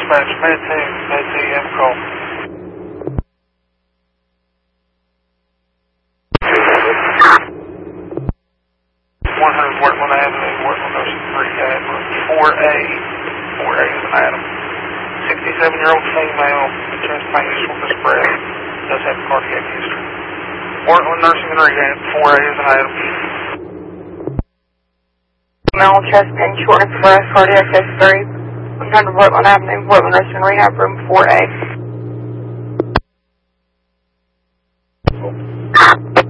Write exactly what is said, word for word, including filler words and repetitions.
dispatch, Med two, Med two, you have a call. one hundred Wortland Avenue, Wortland Nursing Rehab, four A, four A is Adam. sixty-seven-year-old female, chest pain, shortness of breath, does have cardiac history. Wortland Nursing and Rehab, four A is Adam. Female, chest pain, shortness of breath, cardiac history, one hundred Wortland Avenue, Wortland Nursing Rehab, room four A.